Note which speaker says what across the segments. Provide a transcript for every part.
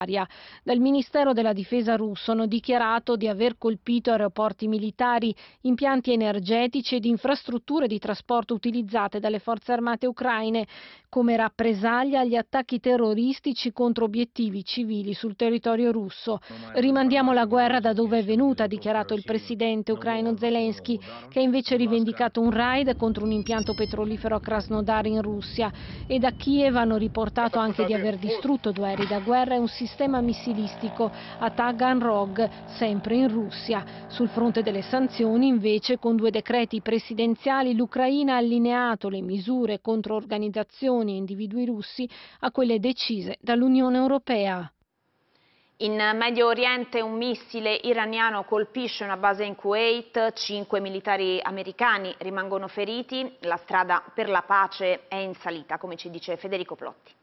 Speaker 1: Dal Ministero della Difesa russo hanno dichiarato di aver colpito aeroporti militari, impianti energetici ed infrastrutture di trasporto utilizzate dalle forze armate ucraine come rappresaglia agli attacchi terroristici contro obiettivi civili sul territorio russo. Rimandiamo la guerra da dove è venuta, ha dichiarato il presidente ucraino Zelensky, che ha invece rivendicato un raid contro un impianto petrolifero a Krasnodar in Russia, e da Kiev hanno riportato anche di aver distrutto 2 aerei da guerra e un sistema missilistico a Taganrog, sempre in Russia. Sul fronte delle sanzioni, invece, con 2 decreti presidenziali l'Ucraina ha allineato le misure contro organizzazioni e individui russi a quelle decise dall'Unione Europea.
Speaker 2: In Medio Oriente un missile iraniano colpisce una base in Kuwait, 5 militari americani rimangono feriti, la strada per la pace è in salita, come ci dice Federico Plotti.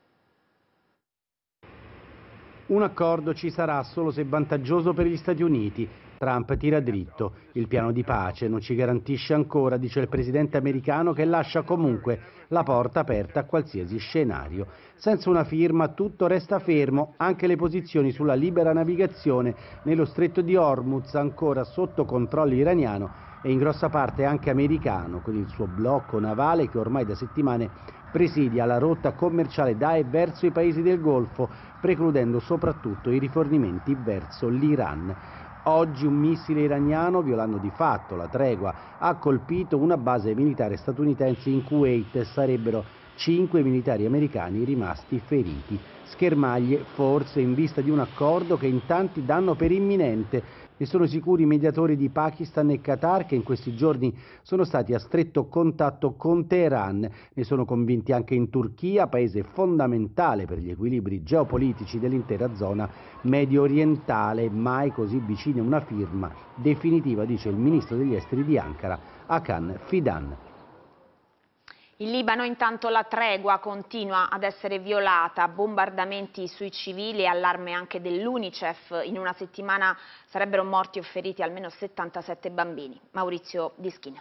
Speaker 3: Un accordo ci sarà solo se vantaggioso per gli Stati Uniti. Trump tira dritto. Il piano di pace non ci garantisce ancora, dice il presidente americano, che lascia comunque la porta aperta a qualsiasi scenario. Senza una firma tutto resta fermo, anche le posizioni sulla libera navigazione nello stretto di Hormuz, ancora sotto controllo iraniano e in grossa parte anche americano, con il suo blocco navale che ormai da settimane presidia la rotta commerciale da e verso i paesi del Golfo, precludendo soprattutto i rifornimenti verso l'Iran. Oggi un missile iraniano, violando di fatto la tregua, ha colpito una base militare statunitense in Kuwait e sarebbero 5 militari americani rimasti feriti. Schermaglie forse in vista di un accordo che in tanti danno per imminente. Ne sono sicuri i mediatori di Pakistan e Qatar, che in questi giorni sono stati a stretto contatto con Teheran. Ne sono convinti anche in Turchia, paese fondamentale per gli equilibri geopolitici dell'intera zona medio orientale, mai così vicina a una firma definitiva, dice il ministro degli esteri di Ankara, Hakan Fidan.
Speaker 2: In Libano intanto la tregua continua ad essere violata, bombardamenti sui civili e allarme anche dell'UNICEF. In una settimana sarebbero morti o feriti almeno 77 bambini. Maurizio Dischino.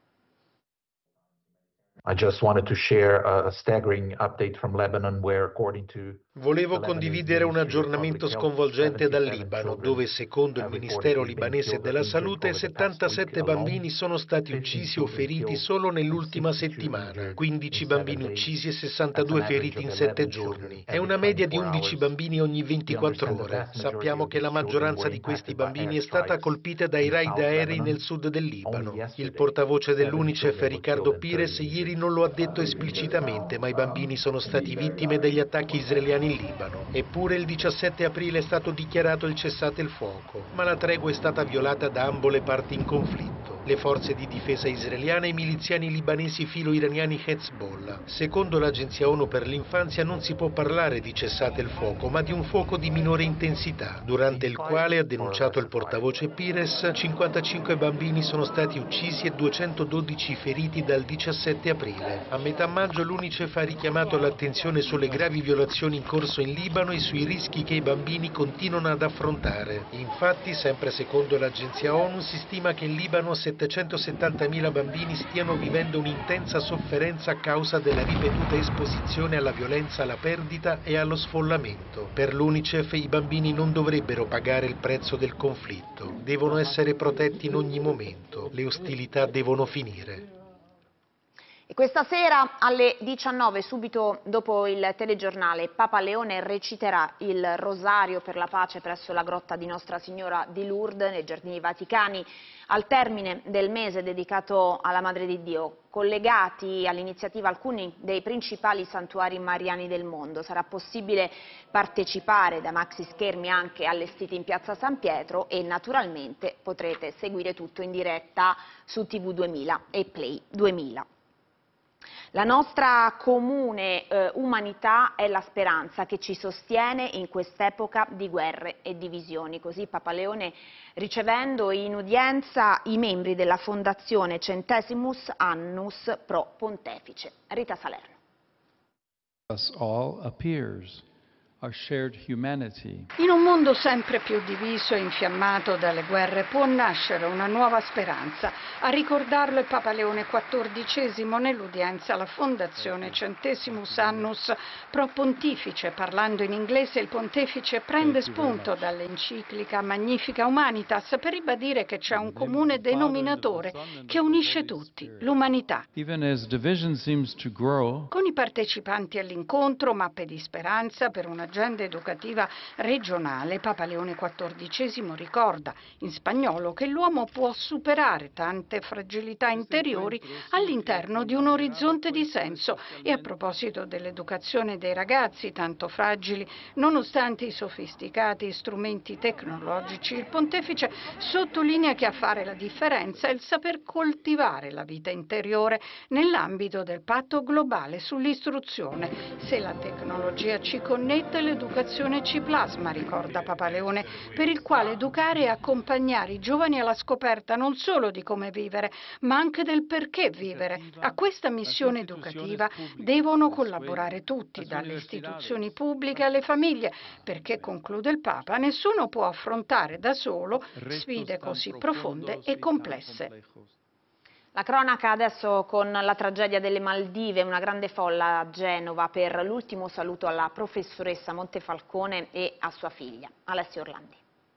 Speaker 4: I just wanted to share a staggering update from Lebanon where, according to
Speaker 5: Volevo condividere un aggiornamento sconvolgente dal Libano, dove secondo il Ministero libanese della Salute 77 bambini sono stati uccisi o feriti solo nell'ultima settimana, 15 bambini uccisi e 62 feriti in 7 giorni. È una media di 11 bambini ogni 24 ore. Sappiamo che la maggioranza di questi bambini è stata colpita dai raid aerei nel sud del Libano. Il portavoce dell'UNICEF, Riccardo Pires, ieri non lo ha detto esplicitamente, ma i bambini sono stati vittime degli attacchi israeliani in Libano. Eppure il 17 aprile è stato dichiarato il cessate il fuoco, ma la tregua è stata violata da ambo le parti in conflitto, le forze di difesa israeliane e i miliziani libanesi filo-iraniani Hezbollah. Secondo l'Agenzia ONU per l'infanzia non si può parlare di cessate il fuoco, ma di un fuoco di minore intensità, durante il quale, ha denunciato il portavoce Pires, 55 bambini sono stati uccisi e 212 feriti dal 17 aprile. A metà maggio l'UNICEF ha richiamato l'attenzione sulle gravi violazioni in corso in Libano e sui rischi che i bambini continuano ad affrontare. Infatti, sempre secondo l'agenzia ONU, si stima che in Libano 770.000 bambini stiano vivendo un'intensa sofferenza a causa della ripetuta esposizione alla violenza, alla perdita e allo sfollamento. Per l'UNICEF i bambini non dovrebbero pagare il prezzo del conflitto, devono essere protetti in ogni momento, le ostilità devono finire.
Speaker 2: E questa sera alle 19, subito dopo il telegiornale, Papa Leone reciterà il Rosario per la pace presso la grotta di Nostra Signora di Lourdes nei Giardini Vaticani al termine del mese dedicato alla Madre di Dio. Collegati all'iniziativa alcuni dei principali santuari mariani del mondo. Sarà possibile partecipare da maxi schermi anche allestiti in piazza San Pietro e naturalmente potrete seguire tutto in diretta su TV 2000 e Play 2000. La nostra comune umanità è la speranza che ci sostiene in quest'epoca di guerre e divisioni. Così Papa Leone, ricevendo in udienza i membri della Fondazione Centesimus Annus Pro Pontefice. Rita Salerno.
Speaker 6: Us all appears our shared humanity.
Speaker 7: In un mondo sempre più diviso e infiammato dalle guerre può nascere una nuova speranza. A ricordarlo è Papa Leone XIV nell'udienza alla Fondazione Centesimus Annus Pro Pontifice. Parlando in inglese, il pontefice prende spunto dall'enciclica Magnifica Humanitas per ribadire che c'è un comune denominatore che unisce tutti, l'umanità.
Speaker 6: Even as division seems to grow,
Speaker 7: Con i partecipanti all'incontro, mappe di speranza per un'agenda educativa regionale, Papa Leone XIV ricorda in spagnolo che l'uomo può superare tante fragilità interiori all'interno di un orizzonte di senso. E a proposito dell'educazione dei ragazzi tanto fragili, nonostante i sofisticati strumenti tecnologici, il pontefice sottolinea che a fare la differenza è il saper coltivare la vita interiore nell'ambito del patto globale sull'istruzione. Se la tecnologia ci connette, l'educazione ci plasma, ricorda Papa Leone, per il quale educare e accompagnare i giovani alla scoperta non solo di come vivere, ma anche del perché vivere. A questa missione educativa devono collaborare tutti, dalle istituzioni pubbliche alle famiglie, perché, conclude il Papa, nessuno può affrontare da solo sfide così profonde e complesse.
Speaker 2: La cronaca adesso con la tragedia delle Maldive, una grande folla a Genova per l'ultimo saluto alla professoressa Montefalcone e a sua figlia. Alessio Orlandi.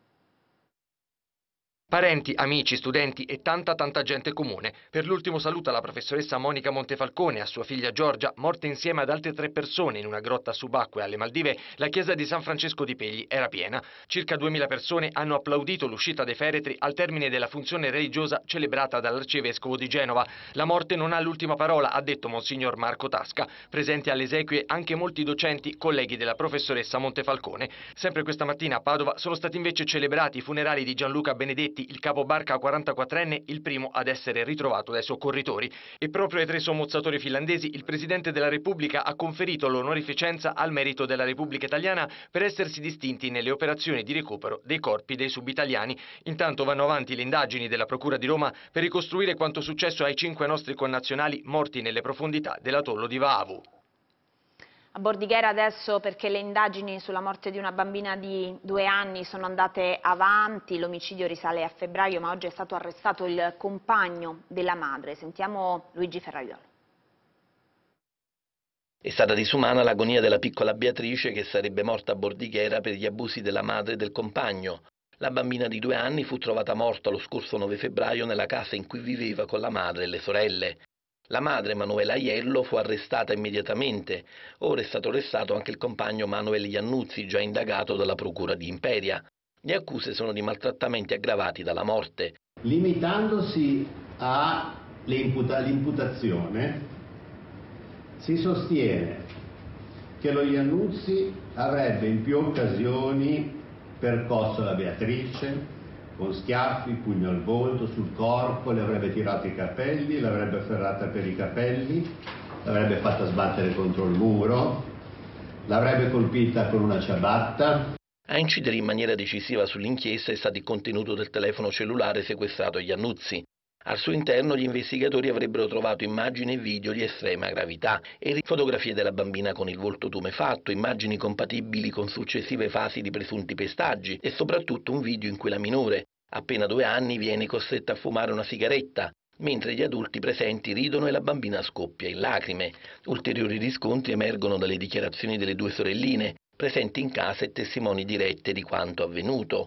Speaker 8: Parenti, amici, studenti e tanta gente comune. Per l'ultimo saluto alla professoressa Monica Montefalcone e a sua figlia Giorgia, morte insieme ad altre 3 persone in una grotta subacquea alle Maldive, la chiesa di San Francesco di Pegli era piena. Circa 2000 persone hanno applaudito l'uscita dei feretri al termine della funzione religiosa celebrata dall'arcivescovo di Genova. La morte non ha l'ultima parola, ha detto Monsignor Marco Tasca. Presenti alle esequie anche molti docenti, colleghi della professoressa Montefalcone. Sempre questa mattina a Padova sono stati invece celebrati i funerali di Gianluca Benedetti, il capobarca 44enne, il primo ad essere ritrovato dai soccorritori. E proprio ai 3 sommozzatori finlandesi il Presidente della Repubblica ha conferito l'onorificenza al merito della Repubblica Italiana per essersi distinti nelle operazioni di recupero dei corpi dei subitaliani. Intanto vanno avanti le indagini della Procura di Roma per ricostruire quanto successo ai 5 nostri connazionali morti nelle profondità dell'atollo di Vaavu.
Speaker 2: A Bordighera adesso, perché le indagini sulla morte di una bambina di 2 anni sono andate avanti, l'omicidio risale a febbraio, ma oggi è stato arrestato il compagno della madre. Sentiamo Luigi Ferraiuolo.
Speaker 9: È stata disumana l'agonia della piccola Beatrice, che sarebbe morta a Bordighera per gli abusi della madre e del compagno. La bambina di 2 anni fu trovata morta lo scorso 9 febbraio nella casa in cui viveva con la madre e le sorelle. La madre, Manuela Aiello, fu arrestata immediatamente. Ora è stato arrestato anche il compagno Manuel Iannuzzi, già indagato dalla procura di Imperia. Le accuse sono di maltrattamenti aggravati dalla morte.
Speaker 10: Limitandosi all'imputazione, si sostiene che lo Iannuzzi avrebbe in più occasioni percosso la Beatrice, con schiaffi, pugno al volto, sul corpo, le avrebbe tirato i capelli, l'avrebbe afferrata per i capelli, l'avrebbe fatta sbattere contro il muro, l'avrebbe colpita con una ciabatta.
Speaker 9: A incidere in maniera decisiva sull'inchiesta è stato il contenuto del telefono cellulare sequestrato agli Iannuzzi. Al suo interno gli investigatori avrebbero trovato immagini e video di estrema gravità e fotografie della bambina con il volto tumefatto, immagini compatibili con successive fasi di presunti pestaggi e soprattutto un video in cui la minore, appena 2 anni, viene costretta a fumare una sigaretta, mentre gli adulti presenti ridono e la bambina scoppia in lacrime. Ulteriori riscontri emergono dalle dichiarazioni delle 2 sorelline, presenti in casa e testimoni dirette di quanto avvenuto.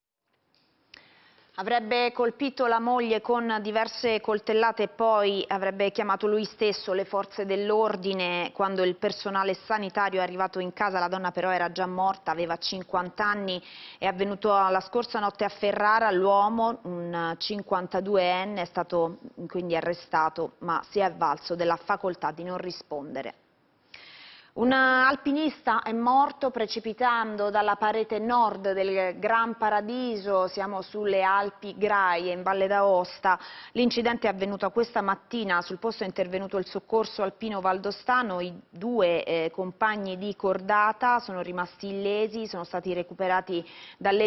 Speaker 2: Avrebbe colpito la moglie con diverse coltellate e poi avrebbe chiamato lui stesso le forze dell'ordine. Quando il personale sanitario è arrivato in casa, la donna però era già morta, aveva 50 anni. È avvenuto la scorsa notte a Ferrara. L'uomo, un 52enne, è stato quindi arrestato, ma si è avvalso della facoltà di non rispondere. Un alpinista è morto precipitando dalla parete nord del Gran Paradiso, siamo sulle Alpi Graie in Valle d'Aosta. L'incidente è avvenuto questa mattina, sul posto è intervenuto il soccorso alpino valdostano, i 2 compagni di cordata sono rimasti illesi, sono stati recuperati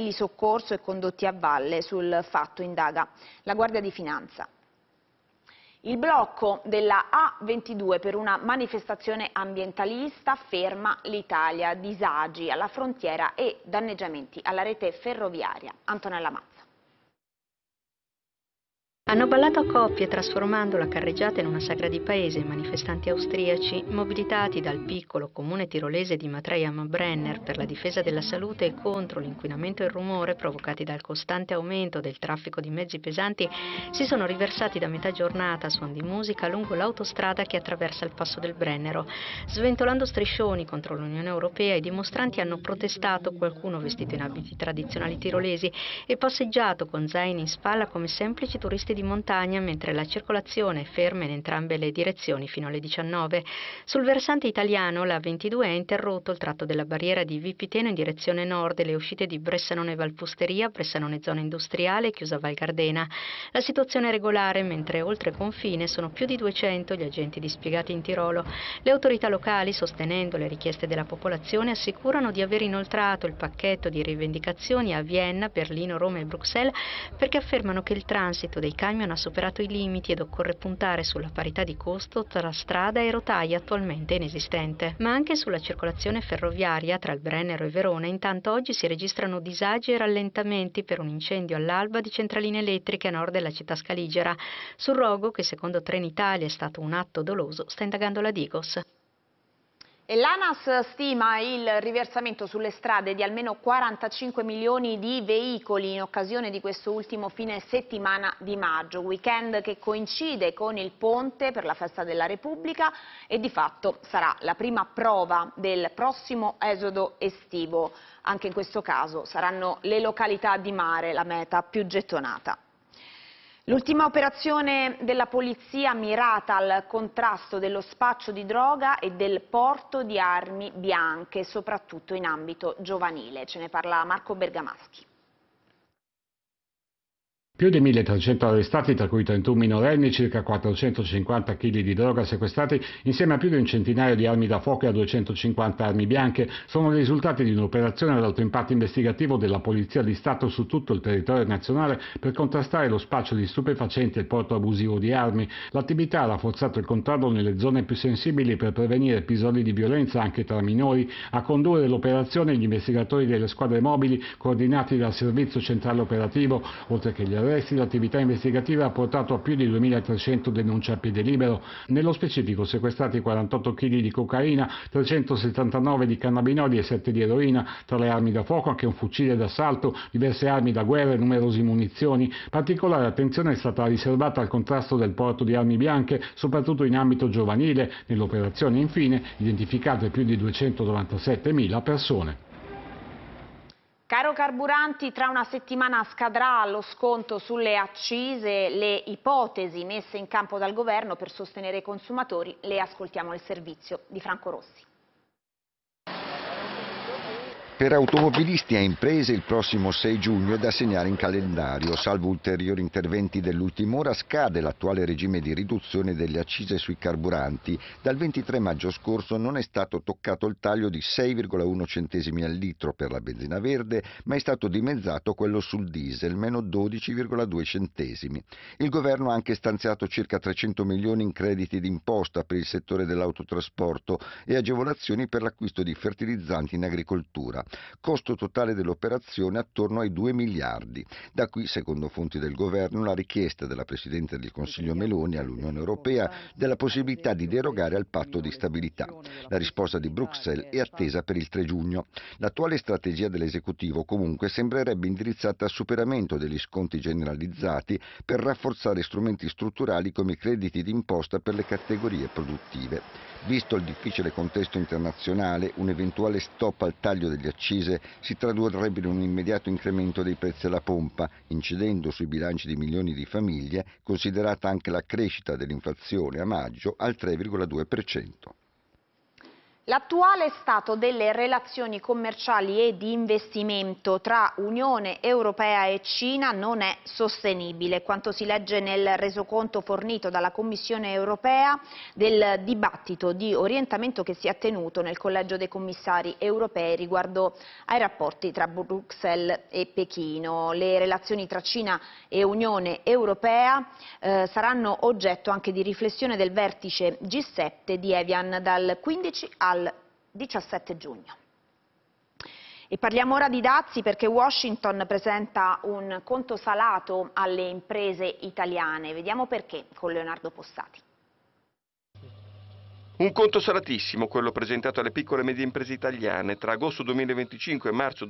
Speaker 2: dall'elisoccorso e condotti a valle. Sul fatto indaga la Guardia di Finanza. Il blocco della A22 per una manifestazione ambientalista ferma l'Italia, disagi alla frontiera e danneggiamenti alla rete ferroviaria. Antonella Mazza.
Speaker 11: Hanno ballato a coppie trasformando la carreggiata in una sagra di paese i manifestanti austriaci, mobilitati dal piccolo comune tirolese di Matrei am Brenner per la difesa della salute e contro l'inquinamento e il rumore provocati dal costante aumento del traffico di mezzi pesanti, si sono riversati da metà giornata a suon di musica lungo l'autostrada che attraversa il passo del Brennero. Sventolando striscioni contro l'Unione Europea, i dimostranti hanno protestato, qualcuno vestito in abiti tradizionali tirolesi, e passeggiato con zaini in spalla come semplici turisti di montagna, mentre la circolazione è ferma in entrambe le direzioni fino alle 19. Sul versante italiano la 22 ha interrotto il tratto della barriera di Vipiteno in direzione nord e le uscite di Bressanone Valfusteria, Bressanone zona industriale e chiusa Val Gardena. La situazione è regolare, mentre oltre confine sono più di 200 gli agenti dispiegati in Tirolo. Le autorità locali, sostenendo le richieste della popolazione, assicurano di aver inoltrato il pacchetto di rivendicazioni a Vienna, Berlino, Roma e Bruxelles, perché affermano che il transito dei camion ha superato i limiti ed occorre puntare sulla parità di costo tra strada e rotaia attualmente inesistente. Ma anche sulla circolazione ferroviaria tra il Brennero e Verona intanto oggi si registrano disagi e rallentamenti per un incendio all'alba di centraline elettriche a nord della città scaligera. Sul rogo, che secondo Trenitalia è stato un atto doloso, sta indagando la Digos.
Speaker 2: E l'ANAS stima il riversamento sulle strade di almeno 45 milioni di veicoli in occasione di questo ultimo fine settimana di maggio, weekend che coincide con il ponte per la festa della Repubblica e di fatto sarà la prima prova del prossimo esodo estivo. Anche in questo caso saranno le località di mare la meta più gettonata. L'ultima operazione della polizia mirata al contrasto dello spaccio di droga e del porto di armi bianche, soprattutto in ambito giovanile. Ce ne parla Marco Bergamaschi.
Speaker 12: Più di 1.300 arrestati, tra cui 31 minorenni, circa 450 kg di droga sequestrati, insieme a più di un centinaio di armi da fuoco e a 250 armi bianche, sono i risultati di un'operazione ad alto impatto investigativo della Polizia di Stato su tutto il territorio nazionale per contrastare lo spaccio di stupefacenti e il porto abusivo di armi. L'attività ha rafforzato il controllo nelle zone più sensibili per prevenire episodi di violenza anche tra minori. A condurre l'operazione gli investigatori delle squadre mobili coordinati dal Servizio Centrale Operativo. Oltre che gli arresti, l'attività investigativa ha portato a più di 2.300 denunce a piede libero. Nello specifico sequestrati 48 kg di cocaina, 379 di cannabinoidi e 7 di eroina, tra le armi da fuoco anche un fucile d'assalto, diverse armi da guerra e numerose munizioni. Particolare attenzione è stata riservata al contrasto del porto di armi bianche, soprattutto in ambito giovanile. Nell'operazione infine identificate più di 297.000 persone.
Speaker 2: Caro carburanti, tra una settimana scadrà lo sconto sulle accise, le ipotesi messe in campo dal governo per sostenere i consumatori, le ascoltiamo nel servizio di Franco Rossi.
Speaker 13: Per automobilisti e imprese il prossimo 6 giugno è da segnare in calendario. Salvo ulteriori interventi dell'ultima ora, scade l'attuale regime di riduzione delle accise sui carburanti. Dal 23 maggio scorso non è stato toccato il taglio di 6,1 centesimi al litro per la benzina verde, ma è stato dimezzato quello sul diesel, meno 12,2 centesimi. Il governo ha anche stanziato circa 300 milioni in crediti d'imposta per il settore dell'autotrasporto e agevolazioni per l'acquisto di fertilizzanti in agricoltura. Costo totale dell'operazione attorno ai 2 miliardi. Da qui, secondo fonti del governo, la richiesta della Presidente del Consiglio Meloni all'Unione Europea della possibilità di derogare al patto di stabilità. La risposta di Bruxelles è attesa per il 3 giugno. L'attuale strategia dell'esecutivo comunque sembrerebbe indirizzata al superamento degli sconti generalizzati per rafforzare strumenti strutturali come i crediti d'imposta per le categorie produttive. Visto il difficile contesto internazionale, un eventuale stop al taglio delle accise si tradurrebbe in un immediato incremento dei prezzi alla pompa, incidendo sui bilanci di milioni di famiglie, considerata anche la crescita dell'inflazione a maggio al 3,2%.
Speaker 2: L'attuale stato delle relazioni commerciali e di investimento tra Unione Europea e Cina non è sostenibile, quanto si legge nel resoconto fornito dalla Commissione Europea del dibattito di orientamento che si è tenuto nel Collegio dei Commissari europei riguardo ai rapporti tra Bruxelles e Pechino. Le relazioni tra Cina e Unione Europea saranno oggetto anche di riflessione del vertice G7 di Evian dal 15 al 17 giugno. E parliamo ora di dazi perché Washington presenta un conto salato alle imprese italiane. Vediamo perché con Leonardo Postati.
Speaker 14: Un conto salatissimo, quello presentato alle piccole e medie imprese italiane tra agosto 2025 e marzo